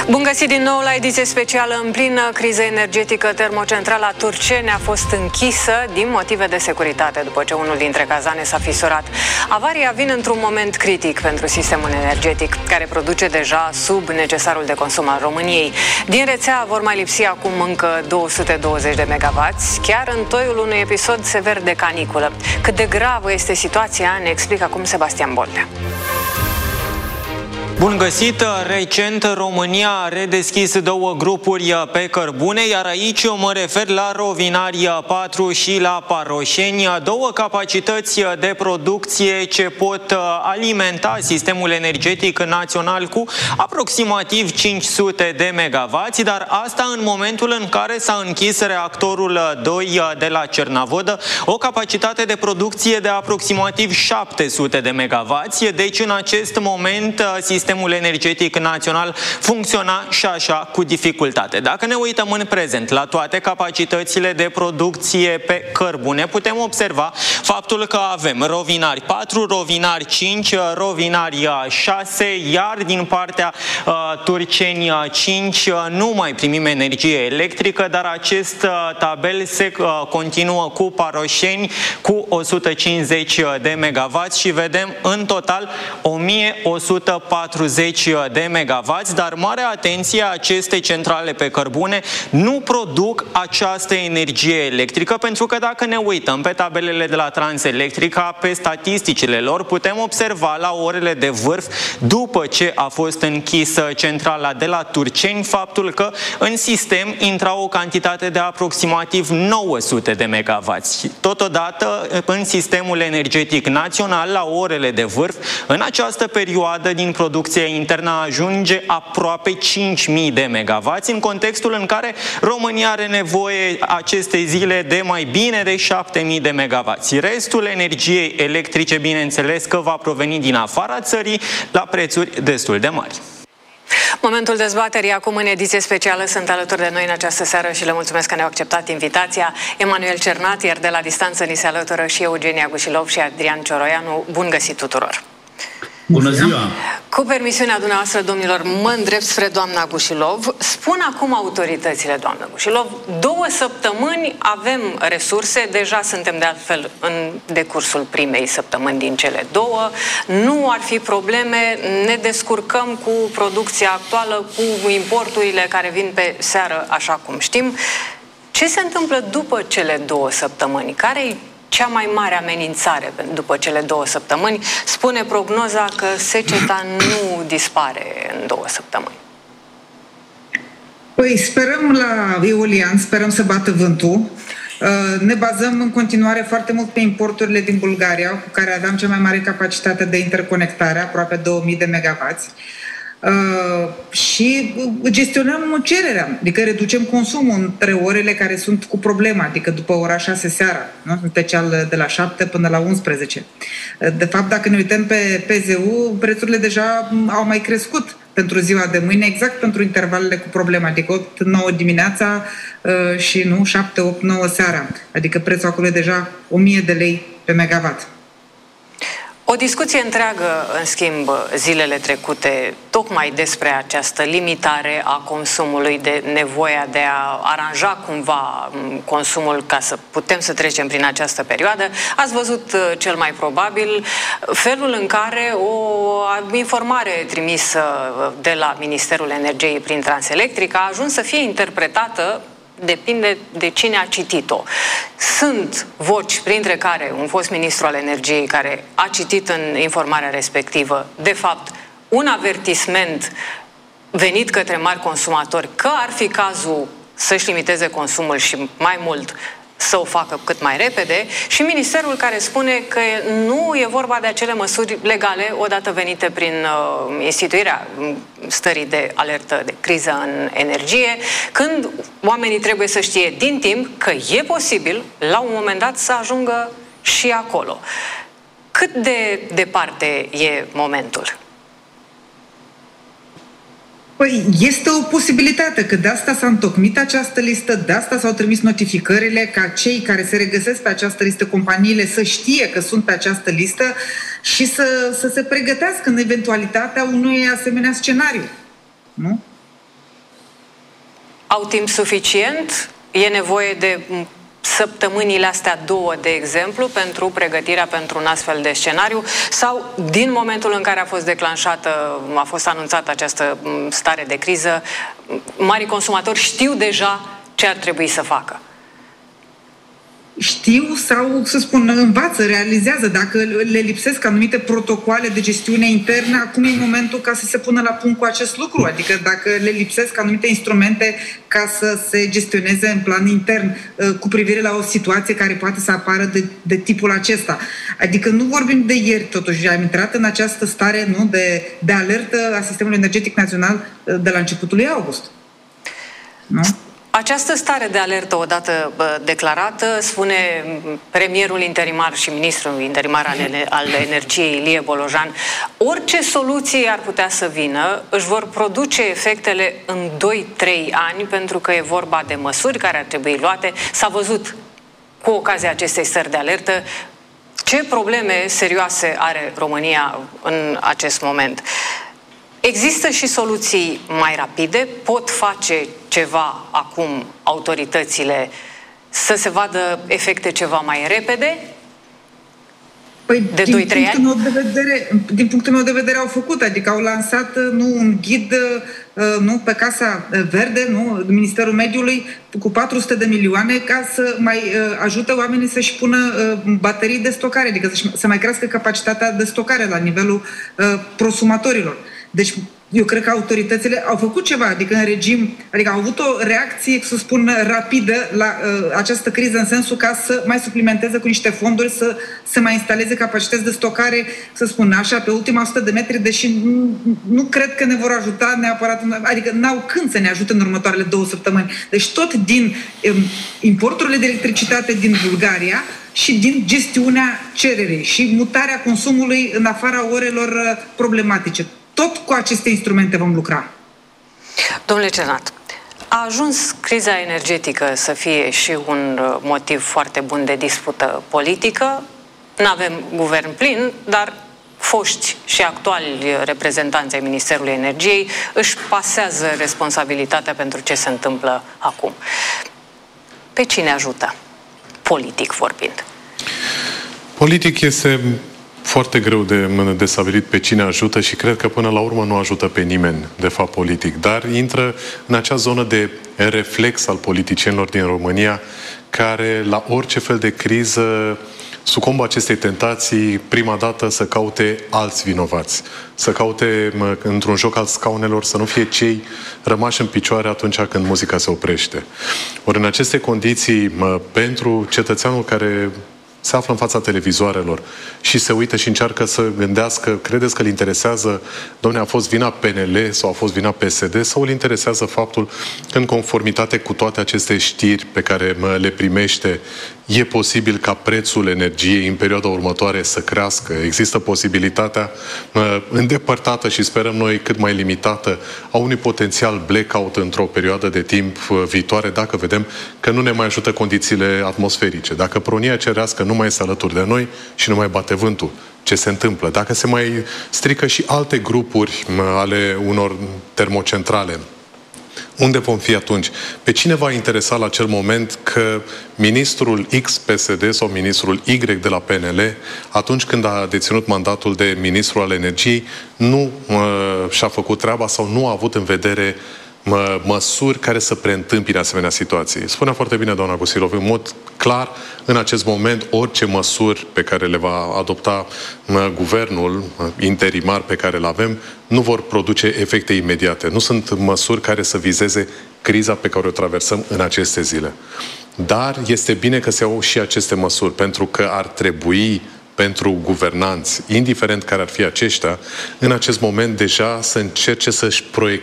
Bun găsit din nou la ediție specială. În plină criză energetică, termocentrala Turceni a fost închisă din motive de securitate, după ce unul dintre cazane s-a fisurat. Avaria vine într-un moment critic pentru sistemul energetic, care produce deja sub necesarul de consum al României. Din rețea vor mai lipsi acum încă 220 de megawatts, chiar în toiul unui episod sever de caniculă. Cât de gravă este situația, ne explică acum Sebastian Boldea. Bun găsit! Recent, România a redeschis două grupuri pe cărbune, iar aici eu mă refer la Rovinari 4 și la Paroșeni, două capacități de producție ce pot alimenta sistemul energetic național cu aproximativ 500 de megawatts, dar asta în momentul în care s-a închis reactorul 2 de la Cernavodă, o capacitate de producție de aproximativ 700 de megawatts, deci în acest moment sistemul energetic național funcționa și așa cu dificultate. Dacă ne uităm în prezent la toate capacitățile de producție pe cărbune, putem observa faptul că avem Rovinari 4, Rovinari 5, Rovinari 6, iar din partea Turceni 5 nu mai primim energie electrică, dar acest tabel se continuă cu Paroșeni cu 150 de megawatts și vedem în total 1140 de megawatts, dar mare atenție, aceste centrale pe cărbune nu produc această energie electrică, pentru că dacă ne uităm pe tabelele de la Transelectrica, pe statisticile lor, putem observa la orele de vârf, după ce a fost închisă centrala de la Turceni, faptul că în sistem intra o cantitate de aproximativ 900 de megawatts. Totodată, în sistemul energetic național, la orele de vârf, în această perioadă din producția internă ajunge aproape 5.000 de megawatts, în contextul în care România are nevoie aceste zile de mai bine de 7.000 de megawatts. Restul energiei electrice, bineînțeles, că va proveni din afara țării la prețuri destul de mari. Momentul dezbaterii acum în ediție specială. Sunt alături de noi în această seară și le mulțumesc că ne-au acceptat invitația Emanuel Cernat, iar de la distanță ni se alătură și Eugenia Gușilov și Adrian Cioroianu. Bun găsit tuturor! Bună ziua! Cu permisiunea dumneavoastră, domnilor, mă îndrept spre doamna Gușilov. Spun acum autoritățile, doamnă Gușilov, 2 săptămâni avem resurse, deja suntem de altfel în decursul primei săptămâni din cele 2. Nu ar fi probleme, ne descurcăm cu producția actuală, cu importurile care vin pe seară, așa cum știm. Ce se întâmplă după cele 2 săptămâni? Care-i cea mai mare amenințare după cele 2 săptămâni? Spune prognoza că seceta nu dispare în 2 săptămâni. Păi sperăm la eolian, sperăm să bată vântul. Ne bazăm în continuare foarte mult pe importurile din Bulgaria, cu care aveam cea mai mare capacitate de interconectare, aproape 2000 de megawatts. Și gestionăm cererea, adică reducem consumul între orele care sunt cu problema, adică după ora 6 seara, nu? În special de la 7 până la 11. De fapt, dacă ne uităm pe PZU, prețurile deja au mai crescut pentru ziua de mâine, exact pentru intervalele cu problema, adică 8-9 dimineața și nu 7-8-9 seara, adică prețul acolo e deja 1000 de lei pe megawatt. O discuție întreagă, în schimb, zilele trecute, tocmai despre această limitare a consumului, de nevoia de a aranja cumva consumul ca să putem să trecem prin această perioadă. Ați văzut cel mai probabil felul în care o informare trimisă de la Ministerul Energiei prin Transelectrica a ajuns să fie interpretată, depinde de cine a citit-o. Sunt voci, printre care un fost ministru al energiei care a citit în informarea respectivă, de fapt, un avertisment venit către mari consumatori că ar fi cazul să-și limiteze consumul și mai mult să o facă cât mai repede, și ministerul care spune că nu e vorba de acele măsuri legale odată venite prin instituirea stării de alertă de criză în energie, când oamenii trebuie să știe din timp că e posibil la un moment dat să ajungă și acolo. Cât de departe e momentul? Păi este o posibilitate, că de asta s-a întocmit această listă, de asta s-au trimis notificările, ca cei care se regăsesc pe această listă, companiile, să știe că sunt pe această listă și să se pregătească în eventualitatea unui asemenea scenariu. Nu? Au timp suficient? E nevoie de săptămânile astea 2, de exemplu, pentru pregătirea pentru un astfel de scenariu? Sau din momentul în care a fost anunțată această stare de criză, marii consumatori știu deja ce ar trebui să facă? Știu sau, să spun, învață, realizează. Dacă le lipsesc anumite protocoale de gestiune internă, acum e momentul ca să se pună la punct cu acest lucru. Adică dacă le lipsesc anumite instrumente ca să se gestioneze în plan intern cu privire la o situație care poate să apară de tipul acesta. Adică nu vorbim de ieri, totuși. Am intrat în această stare, nu, de alertă a sistemului energetic național de la începutul lui august. Nu? Această stare de alertă, odată declarată, spune premierul interimar și ministrul interimar al energiei, Ilie Bolojan, orice soluție ar putea să vină, își vor produce efectele în 2-3 ani, pentru că e vorba de măsuri care ar trebui luate. S-a văzut cu ocazia acestei stări de alertă ce probleme serioase are România în acest moment. Există și soluții mai rapide? Pot face ceva acum autoritățile să se vadă efecte ceva mai repede? Păi, de 2-3 ani? Din punctul meu de vedere au făcut, adică au lansat un ghid pe Casa Verde, Ministerul Mediului, cu 400 de milioane ca să mai ajute oamenii să-și pună baterii de stocare, adică să mai crească capacitatea de stocare la nivelul prosumatorilor. Deci eu cred că autoritățile au făcut ceva, adică în regim, adică au avut o reacție, să spun, rapidă la această criză, în sensul ca să mai suplimenteze cu niște fonduri, să mai instaleze capacități de stocare, să spun așa, pe ultima 100 de metri, deși nu cred că ne vor ajuta neapărat, adică n-au când să ne ajute în următoarele 2 săptămâni. Deci tot din importurile de electricitate din Bulgaria și din gestiunea cererii și mutarea consumului în afara orelor problematice. Tot cu aceste instrumente vom lucra. Domnule Cernat, a ajuns criza energetică să fie și un motiv foarte bun de dispută politică. Nu avem guvern plin, dar foști și actuali reprezentanți ai Ministerului Energiei își pasează responsabilitatea pentru ce se întâmplă acum. Pe cine ajută, politic vorbind? Politic este foarte greu de stabilit pe cine ajută și cred că până la urmă nu ajută pe nimeni, de fapt, politic. Dar intră în acea zonă de reflex al politicienilor din România care, la orice fel de criză, sucombă acestei tentații, prima dată să caute alți vinovați. Să caute într-un joc al scaunelor, să nu fie cei rămași în picioare atunci când muzica se oprește. Ori în aceste condiții, pentru cetățeanul care se află în fața televizoarelor și se uită și încearcă să gândească, credeți că îl interesează, dom'le, a fost vina PNL sau a fost vina PSD, sau îl interesează faptul că în conformitate cu toate aceste știri pe care le primește, e posibil ca prețul energiei în perioada următoare să crească. Există posibilitatea îndepărtată și sperăm noi cât mai limitată a unui potențial blackout într-o perioadă de timp viitoare, dacă vedem că nu ne mai ajută condițiile atmosferice. Dacă pronia cerească nu mai este alături de noi și nu mai bate vântul, ce se întâmplă? Dacă se mai strică și alte grupuri ale unor termocentrale, unde vom fi atunci? Pe cine va interesa la acel moment că ministrul X PSD sau ministrul Y de la PNL, atunci când a deținut mandatul de ministru al energiei, nu și-a făcut treaba sau nu a avut în vedere măsuri care să preîntâmpine asemenea situații? Spunea foarte bine doamna Gusilov, în mod clar, în acest moment, orice măsuri pe care le va adopta guvernul interimar pe care îl avem, nu vor produce efecte imediate. Nu sunt măsuri care să vizeze criza pe care o traversăm în aceste zile. Dar este bine că se iau și aceste măsuri, pentru că ar trebui pentru guvernanți, indiferent care ar fi aceștia, în acest moment deja să încerce să-și proiecteze